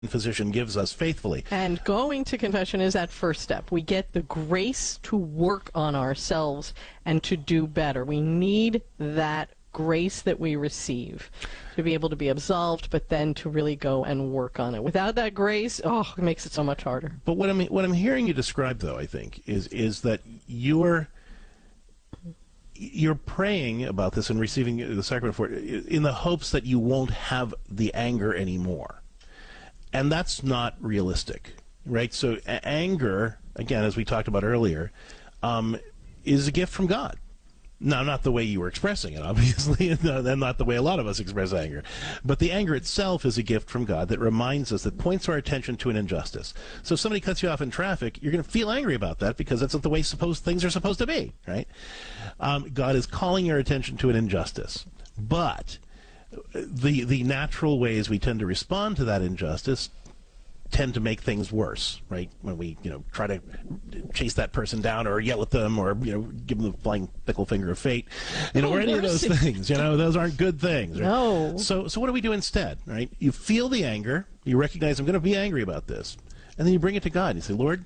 physician gives us faithfully. And going to confession is that first step. We get the grace to work on ourselves and to do better. We need that grace that we receive to be able to be absolved, but then to really go and work on it. Without that grace, it makes it so much harder. But what I'm hearing you describe, though, I think, is that you're praying about this and receiving the sacrament for it in the hopes that you won't have the anger anymore. And that's not realistic, right? So anger, again, as we talked about earlier, is a gift from God. Now, not the way you were expressing it, obviously, and not the way a lot of us express anger. But the anger itself is a gift from God that reminds us, that points our attention to an injustice. So if somebody cuts you off in traffic, you're going to feel angry about that because that's not the way things are supposed to be, right? God is calling your attention to an injustice. But the natural ways we tend to respond to that injustice tend to make things worse, right? When we, try to chase that person down or yell at them or, give them the flying pickle finger of fate, or any of those things, those aren't good things. Right? No. So what do we do instead, right? You feel the anger, you recognize I'm going to be angry about this, and then you bring it to God. You say, Lord,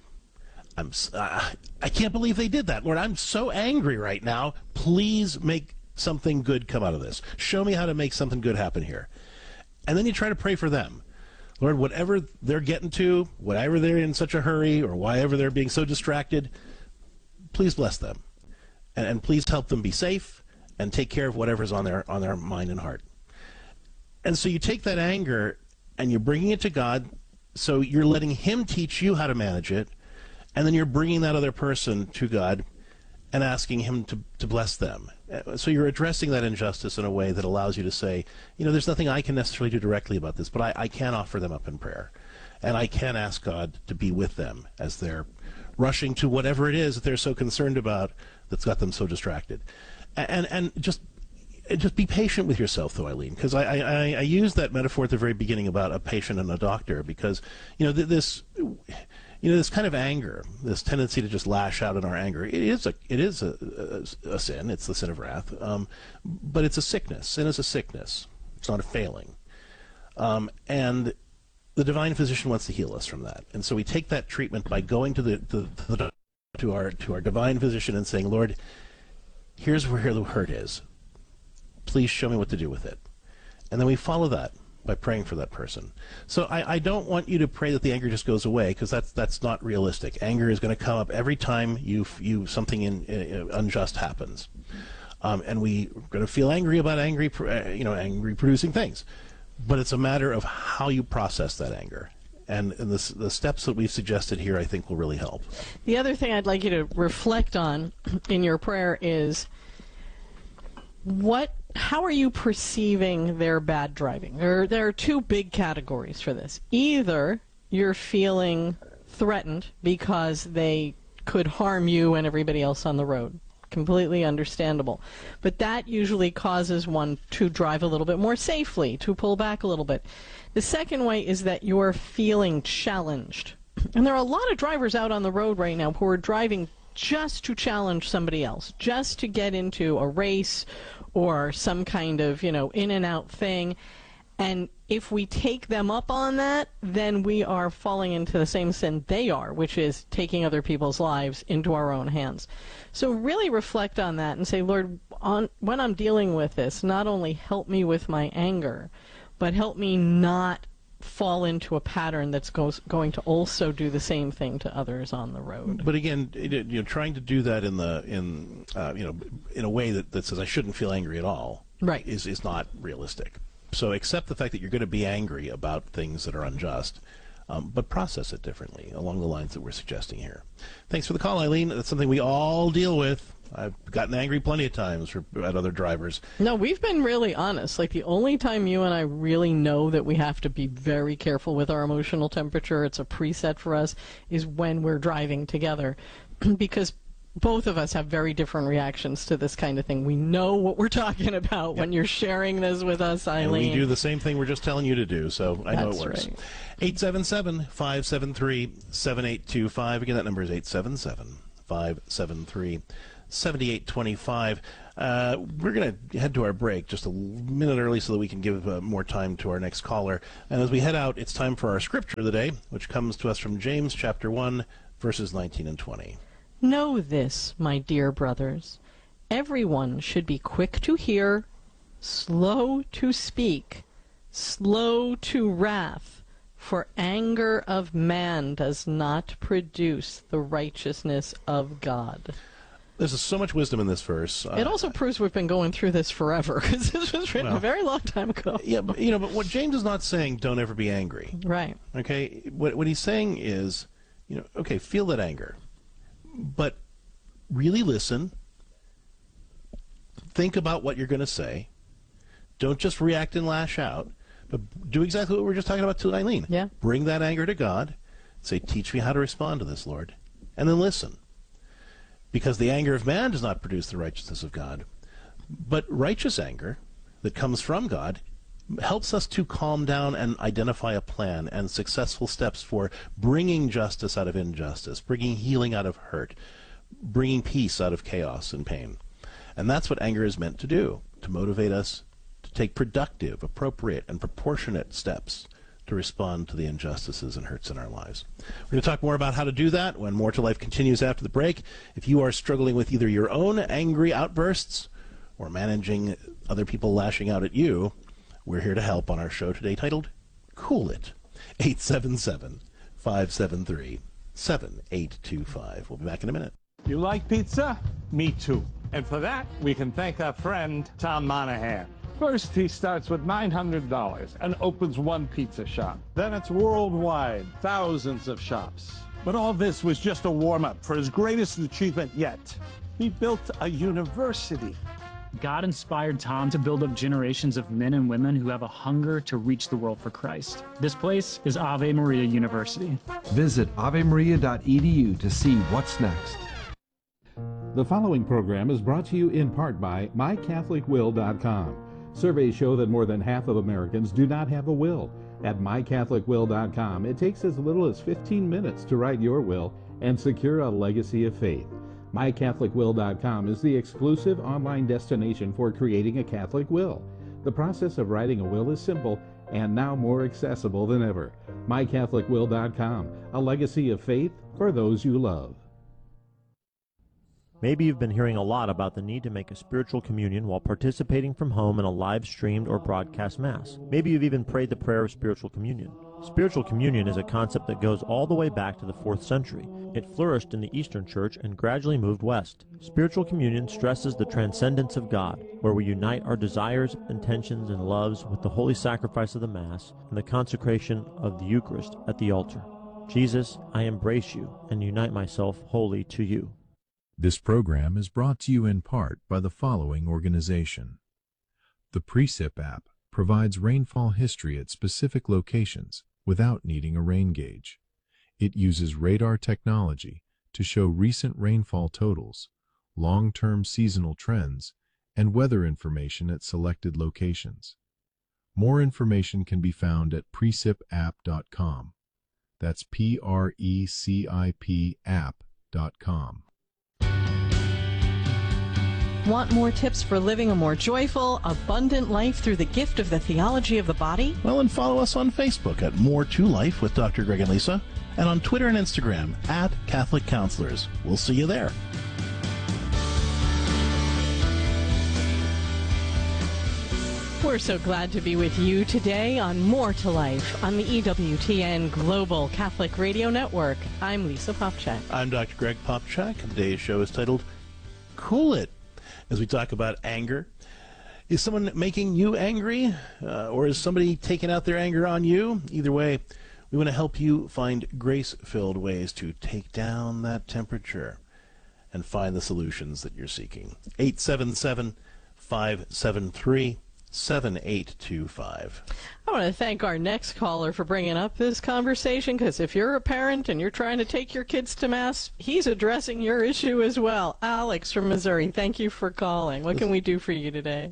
I can't believe they did that. Lord, I'm so angry right now. Please make something good come out of this. Show me how to make something good happen here. And then you try to pray for them. Lord, whatever they're getting to, whatever they're in such a hurry, or whatever they're being so distracted, please bless them. And please help them be safe and take care of whatever's on their mind and heart. And so you take that anger and you're bringing it to God, so you're letting Him teach you how to manage it, and then you're bringing that other person to God and asking Him to bless them. So you're addressing that injustice in a way that allows you to say, there's nothing I can necessarily do directly about this, but I can offer them up in prayer. And I can ask God to be with them as they're rushing to whatever it is that they're so concerned about that's got them so distracted. And just be patient with yourself, though, Eileen, because I used that metaphor at the very beginning about a patient and a doctor, because, this kind of anger, this tendency to just lash out in our anger, it is a sin. It's the sin of wrath, but it's a sickness. Sin is a sickness. It's not a failing. And the divine physician wants to heal us from that. And so we take that treatment by going to our divine physician and saying, Lord, here's where the hurt is. Please show me what to do with it. And then we follow that by praying for that person. So I don't want you to pray that the anger just goes away, because that's not realistic. Anger is going to come up every time something unjust happens, and we're going to feel angry about angry producing things. But it's a matter of how you process that anger, and the steps that we've suggested here, I think, will really help. The other thing I'd like you to reflect on in your prayer is how are you perceiving their bad driving? There are two big categories for this. Either you're feeling threatened because they could harm you and everybody else on the road. Completely understandable. But that usually causes one to drive a little bit more safely, to pull back a little bit. The second way is that you're feeling challenged. And there are a lot of drivers out on the road right now who are driving just to challenge somebody else, just to get into a race or some kind of, in and out thing. And if we take them up on that, then we are falling into the same sin they are, which is taking other people's lives into our own hands. So really reflect on that and say, Lord, when I'm dealing with this, not only help me with my anger, but help me not fall into a pattern that's going to also do the same thing to others on the road. But again, trying to do that in a way that says I shouldn't feel angry at all, right, is not realistic. So accept the fact that you're going to be angry about things that are unjust, but process it differently along the lines that we're suggesting here. Thanks for the call, Eileen. That's something we all deal with. I've gotten angry plenty of times at other drivers. No, we've been really honest. Like, the only time you and I really know that we have to be very careful with our emotional temperature, it's a preset for us, is when we're driving together. Because both of us have very different reactions to this kind of thing. We know what we're talking about when you're sharing this with us, Eileen. And we do the same thing we're just telling you to do, so I know it works. Right. 877-573-7825. Again, that number is 877-573-7825. We're going to head to our break just a minute early so that we can give more time to our next caller. And as we head out, it's time for our scripture of the day, which comes to us from James chapter 1, verses 19 and 20. Know this, my dear brothers. Everyone should be quick to hear, slow to speak, slow to wrath, for anger of man does not produce the righteousness of God. There's so much wisdom in this verse. It also proves we've been going through this forever, because this was written a very long time ago. Yeah, but, but what James is not saying, don't ever be angry. Right. Okay? What he's saying is, okay, feel that anger, but really listen. Think about what you're going to say. Don't just react and lash out, but do exactly what we were just talking about to Eileen. Yeah. Bring that anger to God. Say, teach me how to respond to this, Lord. And then listen. Because the anger of man does not produce the righteousness of God. But righteous anger that comes from God helps us to calm down and identify a plan and successful steps for bringing justice out of injustice, bringing healing out of hurt, bringing peace out of chaos and pain. And that's what anger is meant to do, to motivate us to take productive, appropriate, and proportionate steps to respond to the injustices and hurts in our lives. We're going to talk more about how to do that when More to Life continues after the break. If you are struggling with either your own angry outbursts or managing other people lashing out at you, we're here to help on our show today titled Cool It. 877-573-7825. We'll be back in a minute. You like pizza? Me too. And for that, we can thank our friend Tom Monahan. First, he starts with $900 and opens one pizza shop. Then it's worldwide, thousands of shops. But all this was just a warm-up for his greatest achievement yet. He built a university. God inspired Tom to build up generations of men and women who have a hunger to reach the world for Christ. This place is Ave Maria University. Visit avemaria.edu to see what's next. The following program is brought to you in part by MyCatholicWill.com. Surveys show that more than half of Americans do not have a will. At MyCatholicWill.com, it takes as little as 15 minutes to write your will and secure a legacy of faith. MyCatholicWill.com is the exclusive online destination for creating a Catholic will. The process of writing a will is simple and now more accessible than ever. MyCatholicWill.com, a legacy of faith for those you love. Maybe you've been hearing a lot about the need to make a spiritual communion while participating from home in a live-streamed or broadcast Mass. Maybe you've even prayed the prayer of spiritual communion. Spiritual communion is a concept that goes all the way back to the 4th century. It flourished in the Eastern Church and gradually moved west. Spiritual communion stresses the transcendence of God, where we unite our desires, intentions, and loves with the holy sacrifice of the Mass and the consecration of the Eucharist at the altar. Jesus, I embrace you and unite myself wholly to you. This program is brought to you in part by the following organization. The Precip app provides rainfall history at specific locations without needing a rain gauge. It uses radar technology to show recent rainfall totals, long-term seasonal trends, and weather information at selected locations. More information can be found at precipapp.com. That's PRECIP app.com. Want more tips for living a more joyful, abundant life through the gift of the theology of the body? Well, and follow us on Facebook at More to Life with Dr. Greg and Lisa, and on Twitter and Instagram at Catholic Counselors. We'll see you there. We're so glad to be with you today on More to Life on the EWTN Global Catholic Radio Network. I'm Lisa Popchak. I'm Dr. Greg Popchak. Today's show is titled Cool It, as we talk about anger. Is someone making you angry, or is somebody taking out their anger on you? Either way, we want to help you find grace-filled ways to take down that temperature and find the solutions that you're seeking. 877-573-7825. I want to thank our next caller for bringing up this conversation, because if you're a parent and you're trying to take your kids to Mass, he's addressing your issue as well. Alex from Missouri, thank you for calling. What can we do for you today?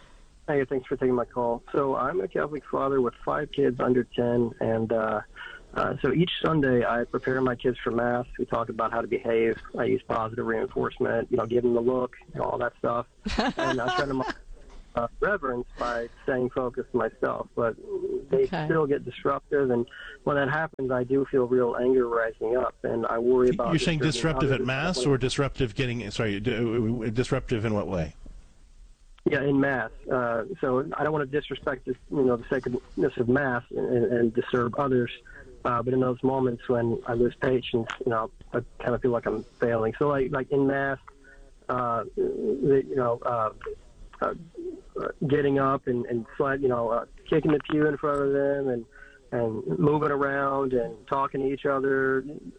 Hey, thanks for taking my call. So I'm a Catholic father with 5 kids under 10, and So each Sunday, I prepare my kids for Mass. We talk about how to behave. I use positive reinforcement, give them the look, all that stuff. And I try to reverence by staying focused myself. But they still get disruptive, and when that happens, I do feel real anger rising up, and I worry about... You're saying disruptive at Mass or disruptive disruptive in what way? Yeah, in Mass. So I don't want to disrespect the sacredness of Mass and disturb others. But in those moments when I lose patience, I kind of feel like I'm failing. So like in Mass, getting up and kicking the pew in front of them and moving around and talking to each other,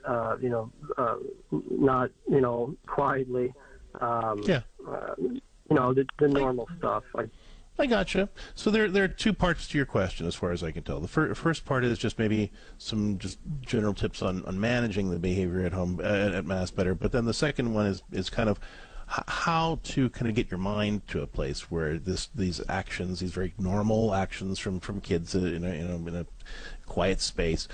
not quietly. The normal stuff. I gotcha. So there are two parts to your question, as far as I can tell. The first part is just maybe some just general tips on managing the behavior at home at Mass better. But then the second one is kind of how to kind of get your mind to a place where these actions, these very normal actions from kids in a quiet space,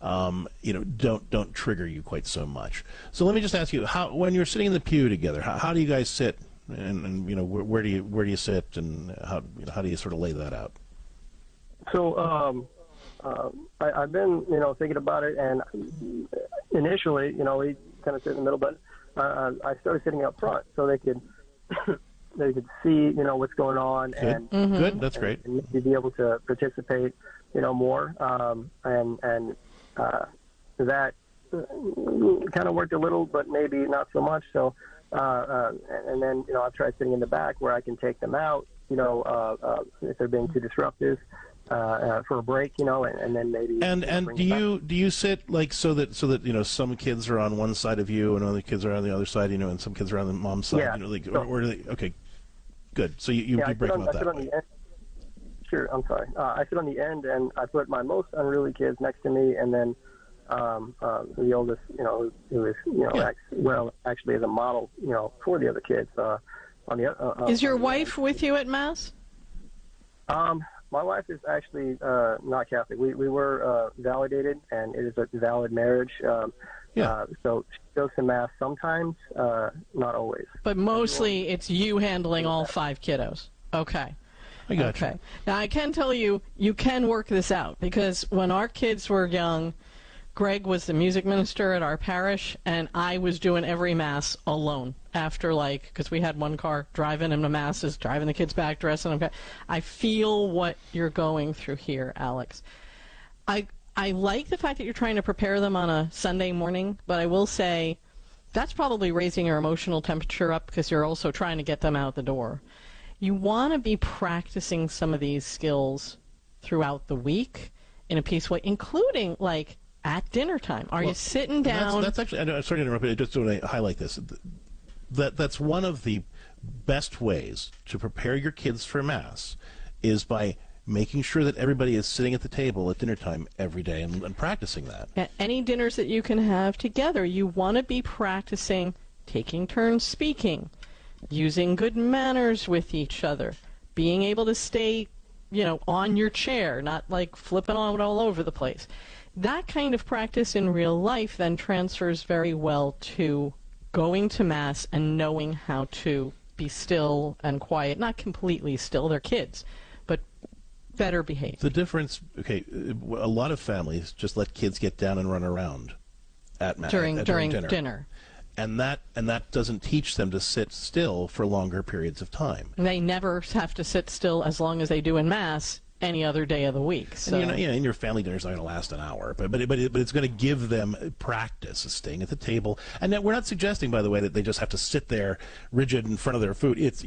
don't trigger you quite so much. So let me just ask you, when you're sitting in the pew together, how do you guys sit? And where do you sit, and how do you sort of lay that out? So I've been thinking about it, and initially we kind of sit in the middle, but I started sitting up front so they could see what's going on. Good. And Good, that's great. And be able to participate more, and that kind of worked a little, but maybe not so much. So. And then, I've tried sitting in the back where I can take them out, if they're being too disruptive, for a break, and then maybe. And do you sit so that some kids are on one side of you and other kids are on the other side, and some kids are on the mom's side, or do they? Okay, good. So you break them up that way. Sure, I'm sorry. I sit on the end, and I put my most unruly kids next to me, and then. The oldest, who is, actually is a model, for the other kids. On the is your wife with you at Mass? My wife is actually not Catholic. We were validated, and it is a valid marriage. So she goes to Mass sometimes, not always. But mostly it's you handling all 5 kiddos. Okay. I got you. Okay. Now I can tell you can work this out, because when our kids were young, Greg was the music minister at our parish, and I was doing every Mass alone after, because we had one car, driving him to Masses, driving the kids back, dressing them. I feel what you're going through here, Alex. I like the fact that you're trying to prepare them on a Sunday morning, but I will say that's probably raising your emotional temperature up, because you're also trying to get them out the door. You want to be practicing some of these skills throughout the week in a peaceful way, including, at dinner time. Are you sitting down? That's actually, I'm sorry to interrupt, but I just want to highlight this. That's one of the best ways to prepare your kids for Mass, is by making sure that everybody is sitting at the table at dinner time every day and practicing that. At any dinners that you can have together, you want to be practicing taking turns speaking, using good manners with each other, being able to stay, on your chair, not flipping on all over the place. That kind of practice in real life then transfers very well to going to Mass and knowing how to be still and quiet. Not completely still, they're kids, but better behaved. The difference, a lot of families just let kids get down and run around at Mass during dinner. And that doesn't teach them to sit still for longer periods of time. They never have to sit still as long as they do in Mass any other day of the week. So. And your family dinner's not going to last an hour, but it's going to give them practice of staying at the table. And we're not suggesting, by the way, that they just have to sit there rigid in front of their food. It's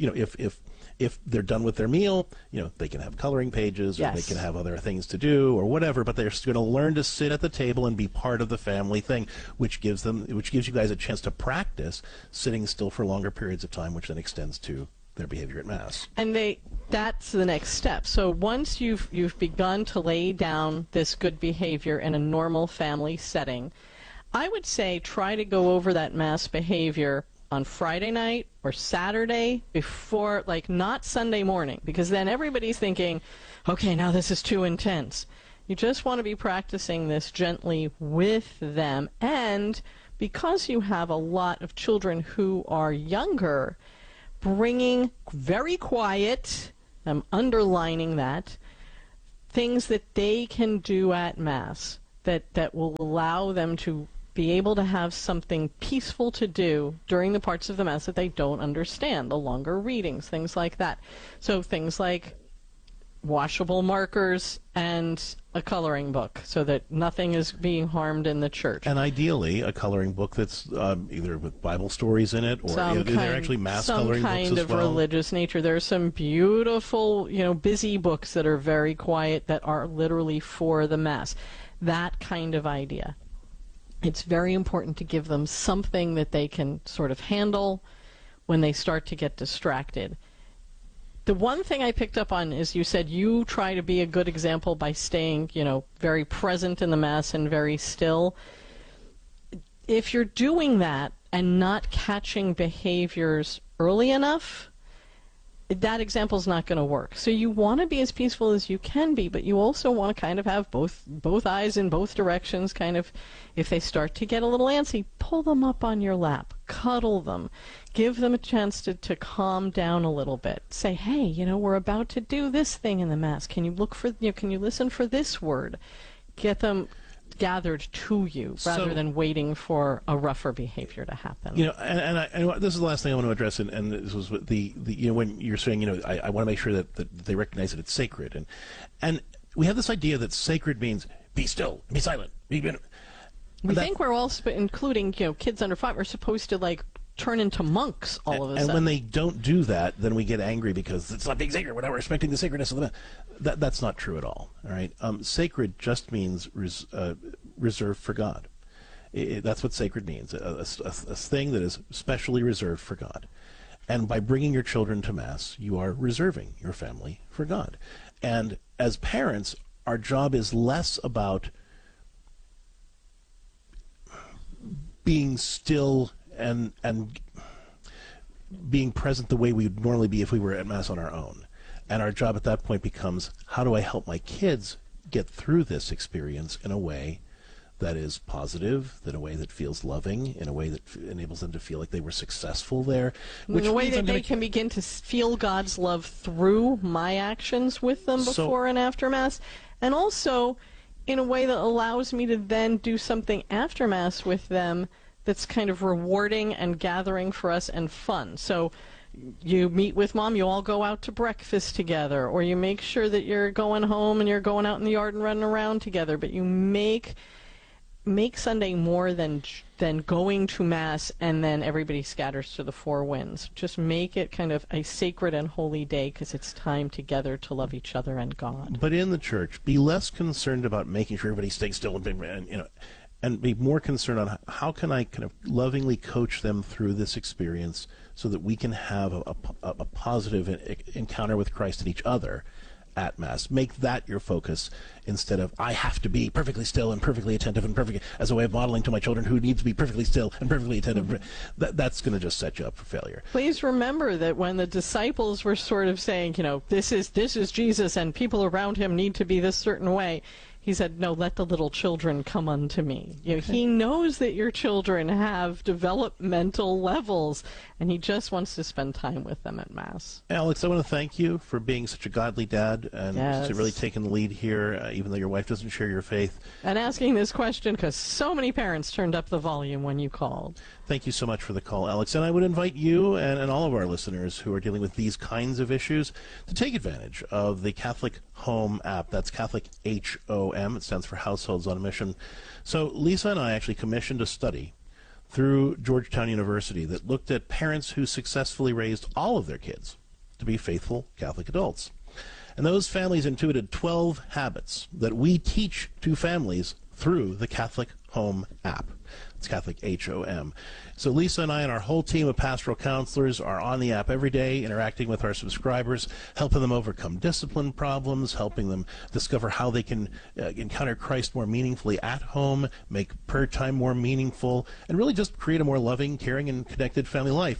if they're done with their meal, they can have coloring pages, or they can have other things to do, or whatever. But they're going to learn to sit at the table and be part of the family thing, which gives you guys a chance to practice sitting still for longer periods of time, which then extends to their behavior at Mass. And that's the next step. So once you've begun to lay down this good behavior in a normal family setting, I would say try to go over that Mass behavior on Friday night or Saturday before, not Sunday morning, because then everybody's thinking, okay, now this is too intense. You just want to be practicing this gently with them. And because you have a lot of children who are younger, bringing very quiet, I'm underlining that, things that they can do at Mass that will allow them to be able to have something peaceful to do during the parts of the Mass that they don't understand, the longer readings, things like that. So things like washable markers and a coloring book so that nothing is being harmed in the church. And ideally, a coloring book that's either with Bible stories in it or they're actually Mass coloring books as well. Some kind of religious nature. There's some beautiful, busy books that are very quiet that are literally for the Mass. That kind of idea. It's very important to give them something that they can sort of handle when they start to get distracted. The one thing I picked up on is you said you try to be a good example by staying, very present in the Mass and very still. If you're doing that and not catching behaviors early enough, that example is not going to work. So you want to be as peaceful as you can be, but you also want to kind of have both eyes in both directions. Kind of, if they start to get a little antsy, pull them up on your lap, cuddle them, give them a chance to calm down a little bit. Say, hey, we're about to do this thing in the Mass. Can you look for? Can you listen for this word? Get them gathered to you rather than waiting for a rougher behavior to happen. And this is the last thing I want to address, and this was the when you're saying, I want to make sure that they recognize that it's sacred, and we have this idea that sacred means be still, be silent. We think we're all, including kids under 5, are supposed to turn into monks all of a sudden. And when they don't do that, then we get angry because it's not being sacred. We're not respecting the sacredness of the Mass. That's not true at all. All right, sacred just means reserved for God. That's what sacred means. A thing that is specially reserved for God. And by bringing your children to Mass, you are reserving your family for God. And as parents, our job is less about being still and being present the way we would normally be if we were at Mass on our own. And our job at that point becomes, how do I help my kids get through this experience in a way that is positive, in a way that feels loving, in a way that enables them to feel like they were successful there. In a way that they can begin to feel God's love through my actions with them before and after Mass. And also in a way that allows me to then do something after Mass with them that's kind of rewarding and gathering for us and fun. So you meet with Mom, you all go out to breakfast together, or you make sure that you're going home and you're going out in the yard and running around together, but you make Sunday more than going to Mass and then everybody scatters to the four winds. Just make it kind of a sacred and holy day because it's time together to love each other and God. But in the church, be less concerned about making sure everybody stays still and be more concerned on how can I kind of lovingly coach them through this experience so that we can have a positive encounter with Christ and each other at Mass. Make that your focus instead of, I have to be perfectly still and perfectly attentive and perfect, as a way of modeling to my children who need to be perfectly still and perfectly attentive. That's going to just set you up for failure. Please remember that when the disciples were sort of saying, this is Jesus and people around him need to be this certain way, he said, no, let the little children come unto me. He knows that your children have developmental levels, and he just wants to spend time with them at Mass. Alex, I want to thank you for being such a godly dad and to really taking the lead here, even though your wife doesn't share your faith. And asking this question because so many parents turned up the volume when you called. Thank you so much for the call, Alex. And I would invite you and all of our listeners who are dealing with these kinds of issues to take advantage of the Catholic Home app. That's Catholic HOM. It stands for Households on a Mission. So Lisa and I actually commissioned a study through Georgetown University that looked at parents who successfully raised all of their kids to be faithful Catholic adults. And those families intuited 12 habits that we teach to families through the Catholic Home app. It's Catholic HOM. So Lisa and I and our whole team of pastoral counselors are on the app every day, interacting with our subscribers, helping them overcome discipline problems, helping them discover how they can encounter Christ more meaningfully at home, make prayer time more meaningful, and really just create a more loving, caring, and connected family life.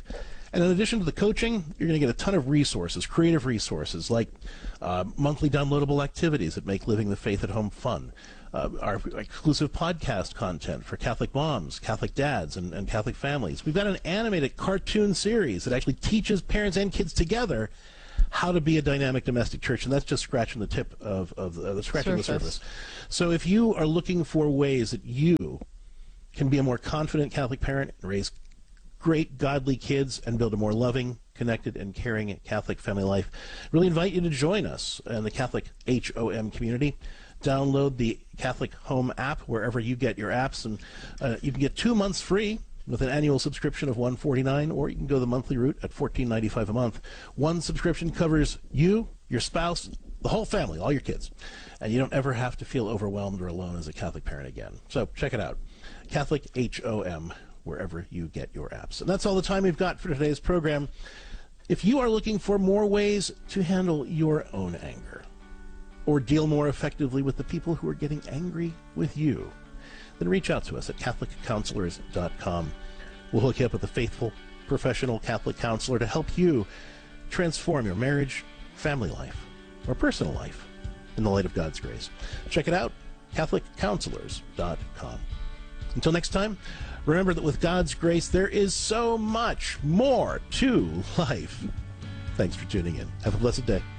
And in addition to the coaching, you're going to get a ton of resources, creative resources, like monthly downloadable activities that make living the faith at home fun, our exclusive podcast content for Catholic moms, Catholic dads, and Catholic families. We've got an animated cartoon series that actually teaches parents and kids together how to be a dynamic domestic church, and that's just scratching the tip of the surface. So if you are looking for ways that you can be a more confident Catholic parent and raise great godly kids and build a more loving, connected, and caring Catholic family life, really invite you to join us in the Catholic HOM community. Download the Catholic Home app wherever you get your apps, and you can get 2 months free with an annual subscription of $149, or you can go the monthly route at $14.95 a month. One subscription covers you, your spouse, the whole family, all your kids, and you don't ever have to feel overwhelmed or alone as a Catholic parent again. So check it out, Catholic HOM, wherever you get your apps. And that's all the time we've got for today's program. If you are looking for more ways to handle your own anger, or deal more effectively with the people who are getting angry with you, then reach out to us at CatholicCounselors.com. We'll hook you up with a faithful, professional Catholic counselor to help you transform your marriage, family life, or personal life in the light of God's grace. Check it out, CatholicCounselors.com. Until next time, remember that with God's grace, there is so much more to life. Thanks for tuning in. Have a blessed day.